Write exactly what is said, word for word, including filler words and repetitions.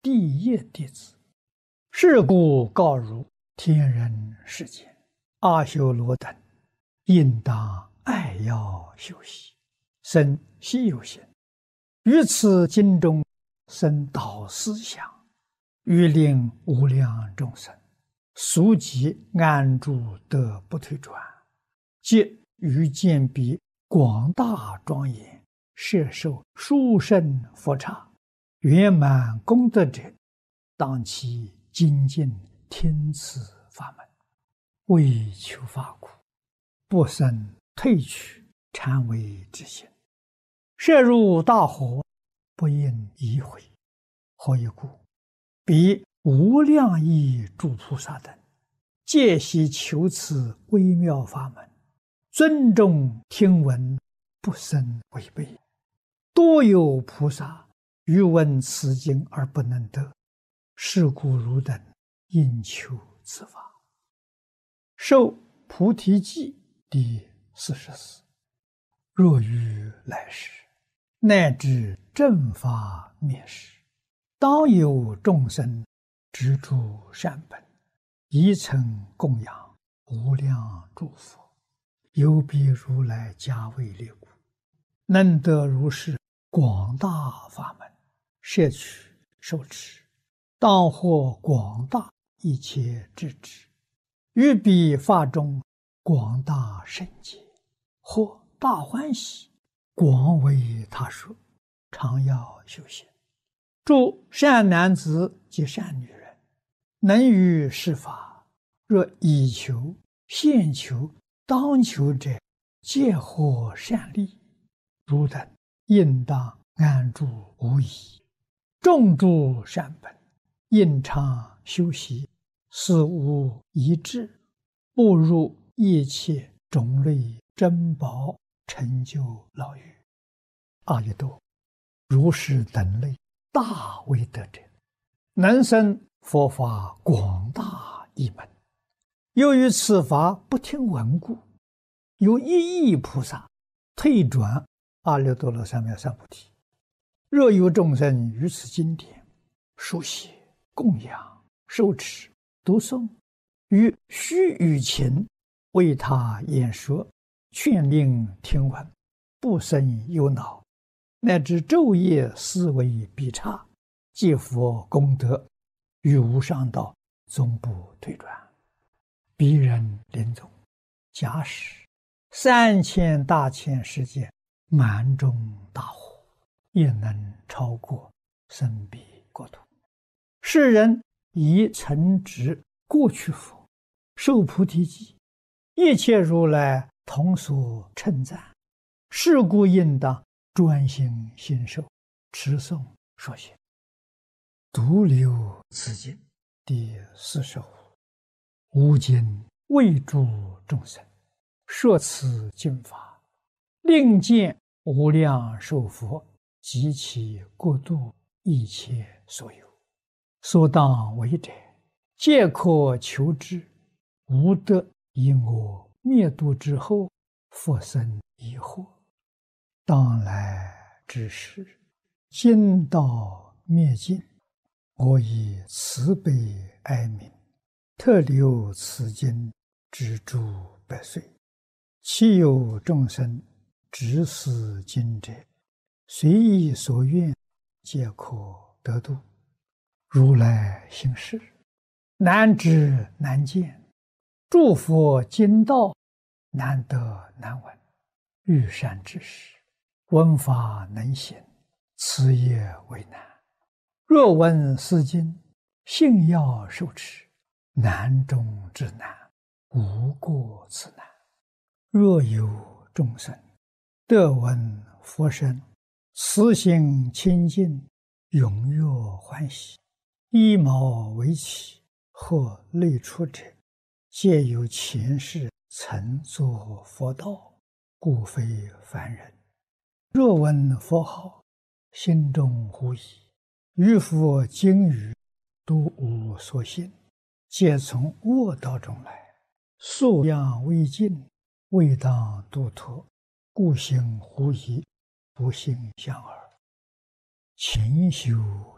第一弟子。是故告汝天人世间，阿修罗等，应当爱要修习，生希有行，于此经中生导思想，欲令无量众生速即安住得不退转，即于见彼广大庄严，摄受殊胜佛刹，圆满功德者，当其精进听此法门，为求法苦，不生退去禅为之心。摄入大河，不应移回。何以故？彼无量亿诸菩萨等，皆悉求此微妙法门，尊重听闻，不生违背。多有菩萨欲闻此经而不能得，是故汝等应求此法。受菩提记第四十四。若于来世，乃至正法灭世，当有众生执著善本，以曾供养无量诸佛，有彼如来加为列故，能得如是广大法门，摄取受持，当获广大一切智智，于彼法中广大圣解，或大欢喜，广为他说，常要修行。诸善男子及善女人，能于是法，若以求、现求、当求者，皆获善利。汝等应当安住无疑，种诸善本，应常修习，死无遗志，步入一切种类珍宝，成就老狱。阿逸多，如是等类大威德者，能生佛法广大一门。由于此法不听闻故，有一亿菩萨退转阿耨多罗三藐三菩提。若有众生于此经典书写、供养、受持、读诵，于须臾前为他演说，劝令听闻，不生忧恼，乃至昼夜思维必差，皆佛功德，于无上道终不退转。彼人临终，假使三千大千世界满中大火，也能超过生彼国土。世人以承执过去佛，受菩提记，一切如来同所称赞，是故应当专心信受，持诵说学。独留此经第四十五。吾今为诸众生说此经法，令见无量寿佛及其国度一切所有，所当为者，皆可求之，无得以我灭度之后复生疑惑。当来之时，经道灭尽，我以慈悲哀悯，特留此经之诸百岁。其有众生执此经者，随意所愿，皆可得度。如来行事，难知难见，诸佛经道难得难闻。欲善知识，闻法能行，此也为难。若闻是经，信要受持，难中之难，无过此难。若有众生得闻佛声，慈心清净，踊跃欢喜，依毛为起，或类出者，皆有前世曾作佛道，故非凡人。若闻佛号，心中狐疑，于佛经语都无所信，皆从恶道中来，素养未尽，未当度脱，故行狐疑，不信相耳。勤修